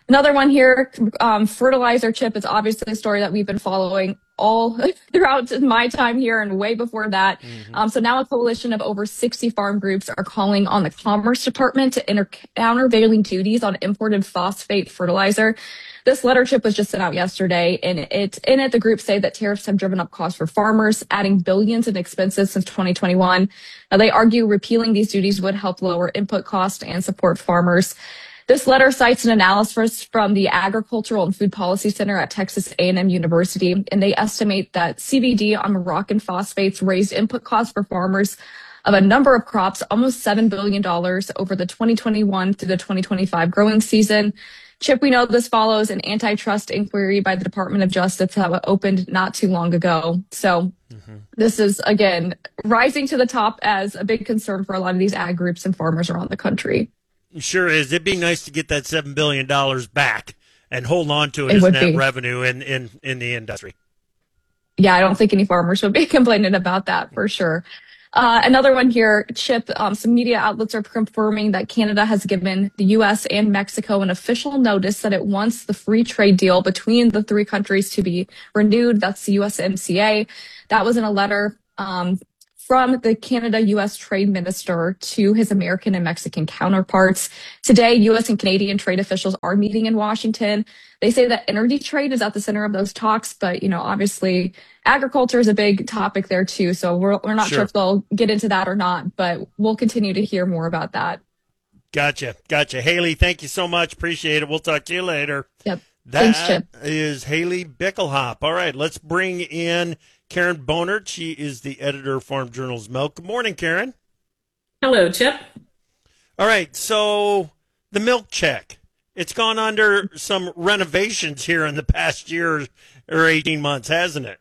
Speaker 2: Another one here, fertilizer, Chip, is obviously a story that we've been following all throughout my time here and way before that. So now a coalition of over 60 farm groups are calling on the Commerce Department to enter countervailing duties on imported phosphate fertilizer. This letter, Chip, was just sent out yesterday, and in it, the groups say that tariffs have driven up costs for farmers, adding billions in expenses since 2021. Now, they argue repealing these duties would help lower input costs and support farmers. This letter cites an analysis from the Agricultural and Food Policy Center at Texas A&M University, and they estimate that CVD on Moroccan phosphates raised input costs for farmers of a number of crops, almost $7 billion over the 2021 to the 2025 growing season. Chip, we know this follows an antitrust inquiry by the Department of Justice that opened not too long ago. So this is, again, rising to the top as a big concern for a lot of these ag groups and farmers around the country.
Speaker 1: Sure is. It'd be nice to get that $7 billion back and hold on to it as net revenue in the industry.
Speaker 2: Yeah, I don't think any farmers would be complaining about that for sure. Another one here, Chip, some media outlets are confirming that Canada has given the U.S. and Mexico an official notice that it wants the free trade deal between the three countries to be renewed. That's the USMCA. That was in a letter from the Canada-U.S. trade minister to his American and Mexican counterparts. Today, U.S. and Canadian trade officials are meeting in Washington. They say that energy trade is at the center of those talks, but, obviously agriculture is a big topic there too. So we're not sure if they'll get into that or not, but we'll continue to hear more about that.
Speaker 1: Gotcha. Haley, thank you so much. Appreciate it. We'll talk to you later.
Speaker 2: Yep.
Speaker 1: Thanks, Chip. Is Haley Bickelhop. All right, let's bring in Karen Bonert. She is the editor of Farm Journal's Milk. Good morning, Karen.
Speaker 3: Hello, Chip.
Speaker 1: All right, so the milk check. It's gone under some renovations here in the past year or 18 months, hasn't it?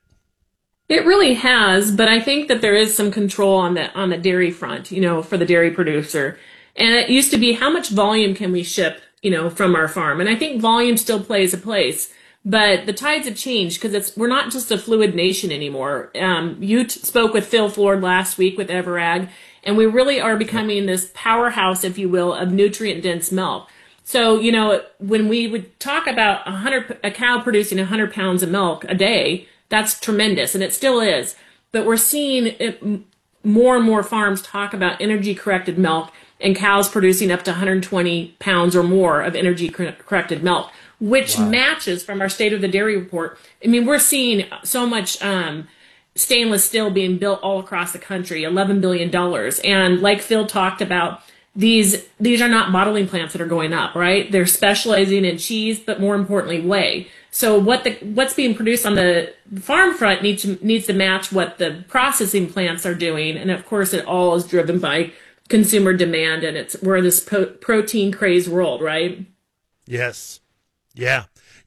Speaker 3: It really has, but I think that there is some control on the dairy front, for the dairy producer. And it used to be how much volume can we ship, from our farm. And I think volume still plays a place. But the tides have changed because we're not just a fluid nation anymore. You spoke with Phil Ford last week with Everag, and we really are becoming this powerhouse, if you will, of nutrient-dense milk. So, when we would talk about a cow producing 100 pounds of milk a day, that's tremendous, and it still is. But we're seeing more and more farms talk about energy-corrected milk and cows producing up to 120 pounds or more of energy-corrected milk, which matches from our State of the Dairy report. I mean, we're seeing so much stainless steel being built all across the country, $11 billion. And like Phil talked about, these are not bottling plants that are going up, right? They're specializing in cheese, but more importantly, whey. So what's being produced on the farm front needs to match what the processing plants are doing. And of course, it all is driven by consumer demand, and we're in this protein crazed world, right?
Speaker 1: Yes. Yeah,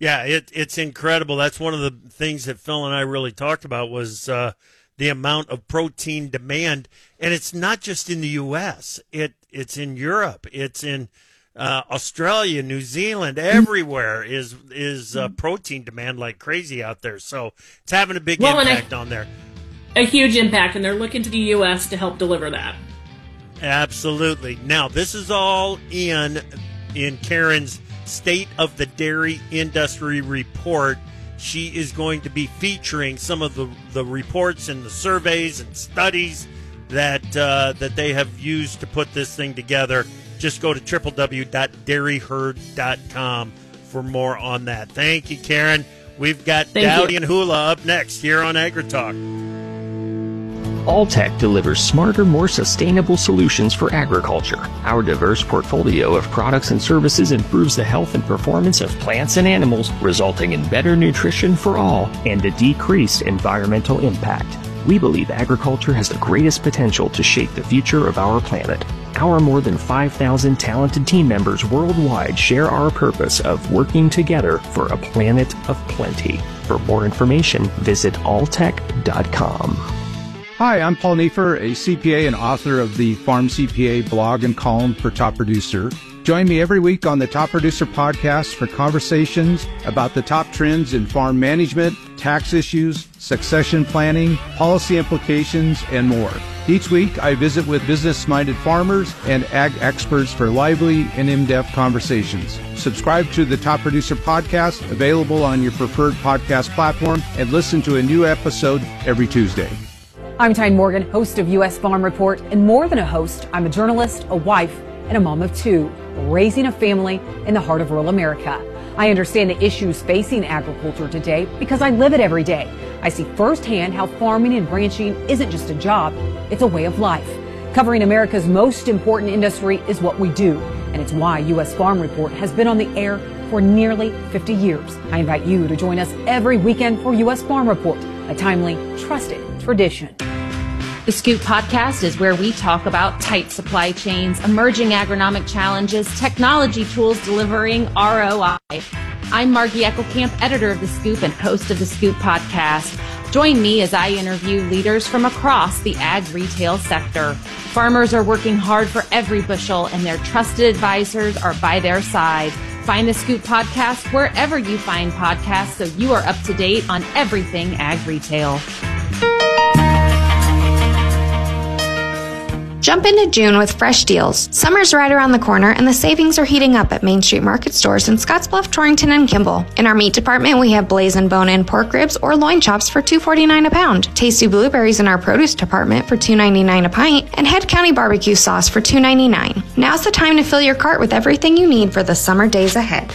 Speaker 1: it's incredible. That's one of the things that Phil and I really talked about was the amount of protein demand, and it's not just in the U.S. It's in Europe. It's in Australia, New Zealand. Everywhere is protein demand like crazy out there. So it's having a big impact on there.
Speaker 3: A huge impact, and they're looking to the U.S. to help deliver that.
Speaker 1: Absolutely. Now, this is all in Karen's State of the Dairy Industry report. She is going to be featuring some of the reports and the surveys and studies that they have used to put this thing together. Just go to www.dairyherd.com for more on that. Thank you, Karen. We've got Dowdy and Hula up next here on AgriTalk.
Speaker 4: Alltech delivers smarter, more sustainable solutions for agriculture. Our diverse portfolio of products and services improves the health and performance of plants and animals, resulting in better nutrition for all and a decreased environmental impact. We believe agriculture has the greatest potential to shape the future of our planet. Our more than 5,000 talented team members worldwide share our purpose of working together for a planet of plenty. For more information, visit alltech.com.
Speaker 5: Hi, I'm Paul Neiffer, a CPA and author of the Farm CPA blog and column for Top Producer. Join me every week on the Top Producer podcast for conversations about the top trends in farm management, tax issues, succession planning, policy implications, and more. Each week, I visit with business-minded farmers and ag experts for lively and in-depth conversations. Subscribe to the Top Producer Podcast, available on your preferred podcast platform, and listen to a new episode every Tuesday.
Speaker 6: I'm Tyne Morgan, host of U.S. Farm Report, and more than a host, I'm a journalist, a wife, and a mom of two, raising a family in the heart of rural America. I understand the issues facing agriculture today because I live it every day. I see firsthand how farming and ranching isn't just a job, it's a way of life. Covering America's most important industry is what we do, and it's why U.S. Farm Report has been on the air for nearly 50 years. I invite you to join us every weekend for U.S. Farm Report, a timely, trusted tradition.
Speaker 7: The Scoop Podcast is where we talk about tight supply chains, emerging agronomic challenges, technology tools delivering ROI. I'm Margie Eckelkamp, editor of The Scoop and host of The Scoop Podcast. Join me as I interview leaders from across the ag retail sector. Farmers are working hard for every bushel, and their trusted advisors are by their side. Find The Scoop Podcast wherever you find podcasts so you are up to date on everything ag retail.
Speaker 8: Jump into June with fresh deals. Summer's right around the corner, and the savings are heating up at Main Street Market stores in Scottsbluff, Torrington, and Kimball. In our meat department, we have blazing bone-in pork ribs or loin chops for $2.49 a pound, tasty blueberries in our produce department for $2.99 a pint, and Head County barbecue sauce for $2.99. Now's the time to fill your cart with everything you need for the summer days ahead.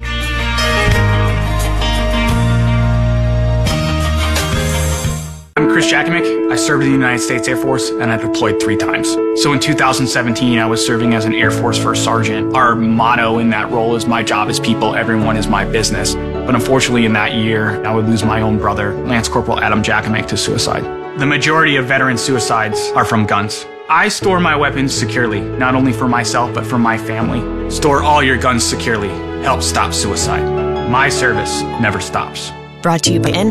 Speaker 21: I'm Chris Jakovic. I served in the United States Air Force and I deployed 3 times. So in 2017, I was serving as an Air Force First Sergeant. Our motto in that role is my job is people, everyone is my business. But unfortunately in that year, I would lose my own brother, Lance Corporal Adam Jakovic, to suicide. The majority of veteran suicides are from guns. I store my weapons securely, not only for myself, but for my family. Store all your guns securely. Help stop suicide. My service never stops.
Speaker 14: Brought to you by